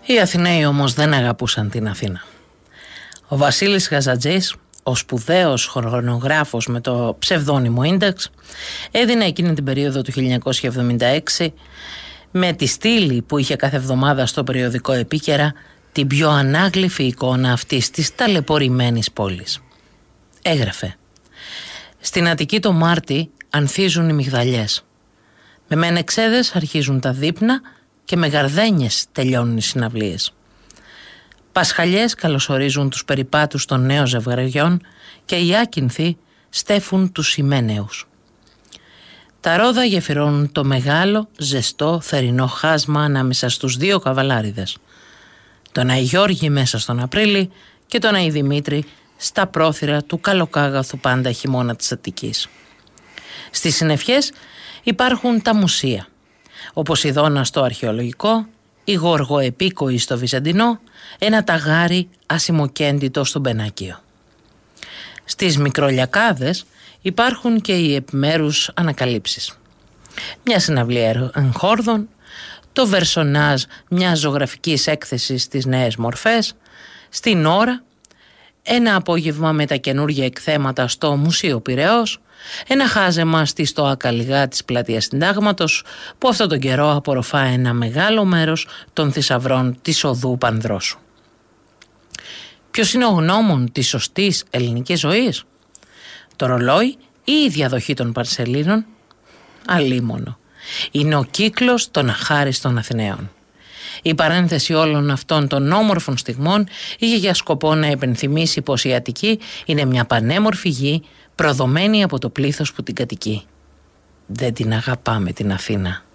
Οι Αθηναίοι όμως δεν αγαπούσαν την Αθήνα. Ο Βασίλης Χαζατζής, ο σπουδαίος χρονογράφος με το ψευδόνυμο Ίνταξ, έδινε εκείνη την περίοδο του 1976 με τη στήλη που είχε κάθε εβδομάδα στο περιοδικό Επίκαιρα την πιο ανάγλυφη εικόνα αυτής της ταλαιπωρημένης πόλης. Έγραφε: «Στην Αττική το Μάρτι ανθίζουν οι μυγδαλιές. Με μενεξέδες αρχίζουν τα δείπνα και με γαρδένιες τελειώνουν οι συναυλίες. Πασχαλιές καλωσορίζουν τους περιπάτους των νέων ζευγαριών και οι άκυνθοι στέφουν τουςημένεους. Τα ρόδα γεφυρώνουν το μεγάλο, ζεστό, θερινό χάσμα ανάμεσα στους δύο καβαλάριδες. Τον Αϊ Γιώργη μέσα στον Απρίλη και τον Αϊ Δημήτρη στα πρόθυρα του καλοκάγαθου πάντα χειμώνα της Αττικής. Στις συννεφιές υπάρχουν τα μουσεία, ο Ποσειδώνας στο αρχαιολογικό, η Γοργοεπίκοη στο Βυζαντινό, ένα ταγάρι ασημοκέντητο στο Μπενάκιο. Στις Μικρολιακάδες υπάρχουν και οι επιμέρους ανακαλύψεις. Μια συναυλία εγχόρδων, το βερσονάζ μιας ζωγραφικής έκθεσης στις νέες μορφές, στην Ώρα, ένα απόγευμα με τα καινούργια εκθέματα στο Μουσείο Πειραιώς, ένα χάζεμα στη Στοά Καλλιγά της Πλατείας Συντάγματος που αυτόν τον καιρό απορροφά ένα μεγάλο μέρος των θησαυρών της οδού Πανδρόσου. Ποιος είναι ο γνώμων της σωστής ελληνικής ζωής? Το ρολόι ή η διαδοχή των Παρσελίνων? Αλίμονο. Είναι ο κύκλος των αχάριστων Αθηναίων. Η παρένθεση όλων αυτών των όμορφων στιγμών είχε για σκοπό να επενθυμίσει πως η Αττική είναι μια πανέμορφη γη προδομένη από το πλήθος που την κατοικεί. Δεν την αγαπάμε την Αθήνα.